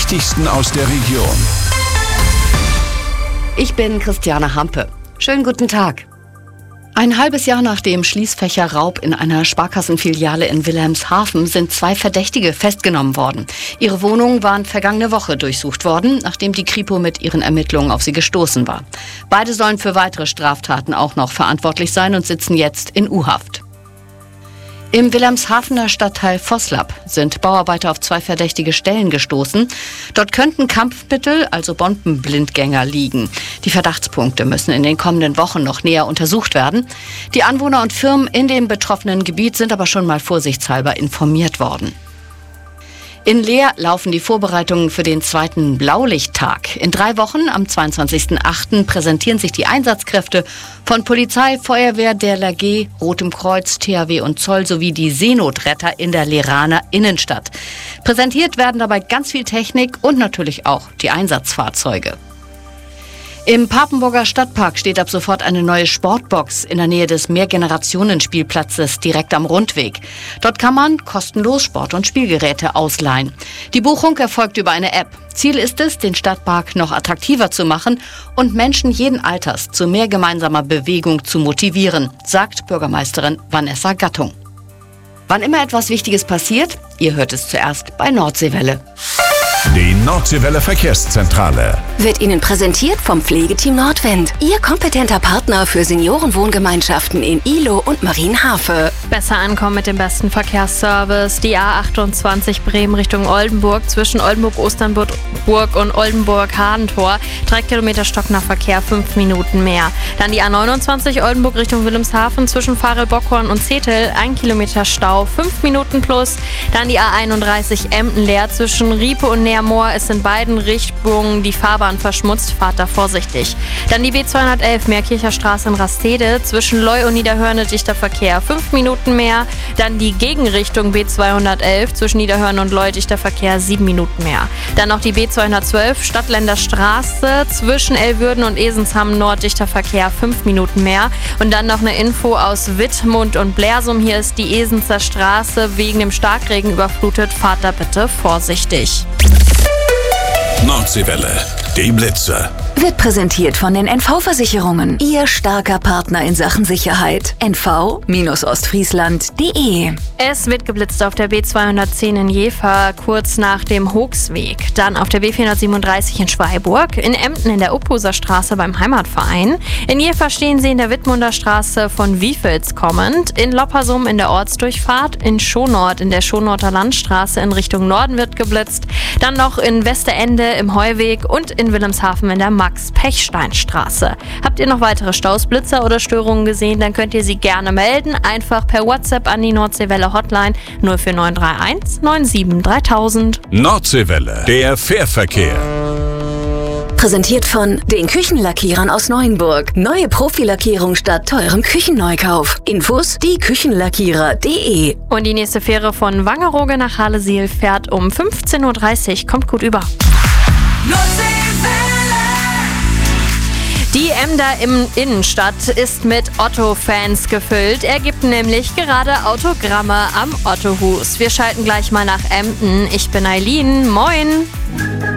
Wichtigsten aus der Region. Ich bin Christiane Hampe. Schönen guten Tag. Ein halbes Jahr nach dem Schließfächerraub in einer Sparkassenfiliale in Wilhelmshaven sind 2 Verdächtige festgenommen worden. Ihre Wohnungen waren vergangene Woche durchsucht worden, nachdem die Kripo mit ihren Ermittlungen auf sie gestoßen war. Beide sollen für weitere Straftaten auch noch verantwortlich sein und sitzen jetzt in U-Haft. Im Wilhelmshavener Stadtteil Vosslab sind Bauarbeiter auf 2 verdächtige Stellen gestoßen. Dort könnten Kampfmittel, also Bombenblindgänger, liegen. Die Verdachtspunkte müssen in den kommenden Wochen noch näher untersucht werden. Die Anwohner und Firmen in dem betroffenen Gebiet sind aber schon mal vorsichtshalber informiert worden. In Leer laufen die Vorbereitungen für den 2. Blaulichttag. In 3 Wochen, am 22.08., präsentieren sich die Einsatzkräfte von Polizei, Feuerwehr, der LAG, Rotem Kreuz, THW und Zoll sowie die Seenotretter in der Leeraner Innenstadt. Präsentiert werden dabei ganz viel Technik und natürlich auch die Einsatzfahrzeuge. Im Papenburger Stadtpark steht ab sofort eine neue Sportbox in der Nähe des Mehrgenerationen-Spielplatzes direkt am Rundweg. Dort kann man kostenlos Sport- und Spielgeräte ausleihen. Die Buchung erfolgt über eine App. Ziel ist es, den Stadtpark noch attraktiver zu machen und Menschen jeden Alters zu mehr gemeinsamer Bewegung zu motivieren, sagt Bürgermeisterin Vanessa Gattung. Wann immer etwas Wichtiges passiert, ihr hört es zuerst bei Nordseewelle. Die Nordseewelle Verkehrszentrale Wird Ihnen präsentiert vom Pflegeteam Nordwind. Ihr kompetenter Partner für Seniorenwohngemeinschaften in Ihlow und Marienhafe. Besser ankommen mit dem besten Verkehrsservice. Die A28 Bremen Richtung Oldenburg zwischen Oldenburg-Osternburg und Oldenburg-Hadentor. 3 Kilometer Stock nach Verkehr, 5 Minuten mehr. Dann die A29 Oldenburg Richtung Wilhelmshaven zwischen Farel-Bockhorn und Zetel. 1 Kilometer Stau, 5 Minuten plus. Dann die A31 Emden-Leer zwischen Riepe und Neermoor ist in beiden Richtungen die Fahrbahn verschmutzt, fahrt da vorsichtig. Dann die B211 Meerkircher Straße in Rastede, zwischen Leu und Niederhörne dichter Verkehr, 5 Minuten mehr. Dann die Gegenrichtung B211 zwischen Niederhörne und Leu dichter Verkehr, 7 Minuten mehr. Dann noch die B212 Stadtländer Straße zwischen Elwürden und Esensham Nord dichter Verkehr, 5 Minuten mehr. Und dann noch eine Info aus Wittmund und Blersum. Hier ist die Esenser Straße wegen dem Starkregen überflutet, fahrt da bitte vorsichtig. Nordseewelle, die Blitze. Wird präsentiert von den NV-Versicherungen. Ihr starker Partner in Sachen Sicherheit. nv-ostfriesland.de. Es wird geblitzt auf der B210 in Jever, kurz nach dem Hochsweg. Dann auf der B437 in Schweiburg, in Emden in der Uphuser Straße beim Heimatverein. In Jever stehen Sie in der Wittmunder Straße von Wiefels kommend. In Loppersum in der Ortsdurchfahrt. In Schonort in der Schonorter Landstraße in Richtung Norden wird geblitzt. Dann noch in Westerende im Heuweg und in Wilhelmshaven in der Max-Pechstein-Straße. Habt ihr noch weitere Staus, Blitzer oder Störungen gesehen, dann könnt ihr sie gerne melden. Einfach per WhatsApp an die Nordseewelle Hotline 04931 97 3000. Nordseewelle, der Fährverkehr. Präsentiert von den Küchenlackierern aus Neuenburg. Neue Profilackierung statt teurem Küchenneukauf. Infos dieküchenlackierer.de. Und die nächste Fähre von Wangerooge nach Halesiel fährt um 15.30 Uhr. Kommt gut über. Die Emder Innenstadt ist mit Otto-Fans gefüllt. Er gibt nämlich gerade Autogramme am Ottohus. Wir schalten gleich mal nach Emden. Ich bin Eileen. Moin.